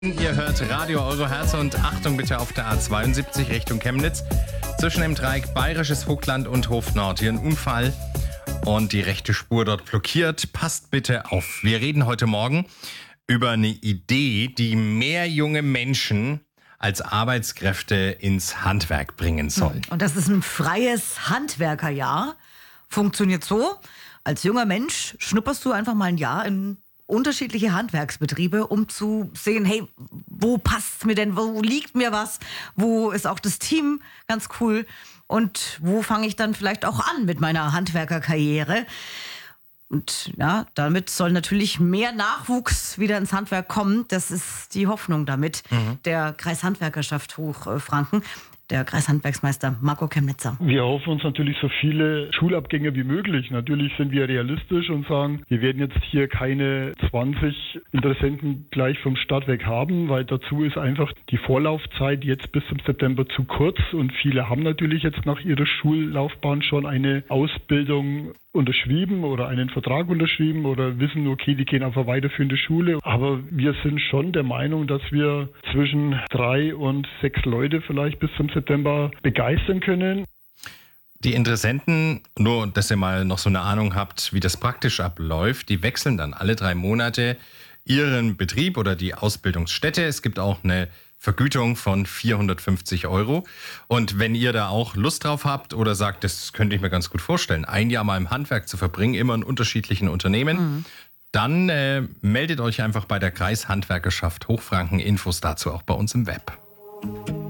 Ihr hört Radio Euro Herz und Achtung bitte auf der A72 Richtung Chemnitz. Zwischen dem Dreieck Bayerisches Vogtland und Hof Nord. Hier ein Unfall und die rechte Spur dort blockiert. Passt bitte auf. Wir reden heute Morgen über eine Idee, die mehr junge Menschen als Arbeitskräfte ins Handwerk bringen soll. Und das ist ein freies Handwerkerjahr. Funktioniert so: Als junger Mensch schnupperst du einfach mal ein Jahr in unterschiedliche Handwerksbetriebe, um zu sehen, hey, wo passt's mir denn, wo liegt mir was, wo ist auch das Team ganz cool und wo fange ich dann vielleicht auch an mit meiner Handwerkerkarriere. Und ja, damit soll natürlich mehr Nachwuchs wieder ins Handwerk kommen. Das ist die Hoffnung damit. Der Kreishandwerkerschaft Hochfranken. Der Kreishandwerksmeister Marco Chemnitzer. Wir hoffen uns natürlich so viele Schulabgänger wie möglich. Natürlich sind wir realistisch und sagen, wir werden jetzt hier keine 20 Interessenten gleich vom Start weg haben, weil dazu ist einfach die Vorlaufzeit jetzt bis zum September zu kurz und viele haben natürlich jetzt nach ihrer Schullaufbahn schon eine Ausbildung unterschrieben oder einen Vertrag unterschrieben oder wissen, okay, die gehen auf eine weiterführende Schule. Aber wir sind schon der Meinung, dass wir zwischen 3 und 6 Leute vielleicht bis zum September begeistern können. Die Interessenten, nur dass ihr mal noch so eine Ahnung habt, wie das praktisch abläuft, die wechseln dann alle 3 Monate ihren Betrieb oder die Ausbildungsstätte. Es gibt auch eine Vergütung von 450 €. Und wenn ihr da auch Lust drauf habt oder sagt, das könnte ich mir ganz gut vorstellen, ein Jahr mal im Handwerk zu verbringen, immer in unterschiedlichen Unternehmen, dann meldet euch einfach bei der Kreishandwerkerschaft Hochfranken. Infos dazu auch bei uns im Web.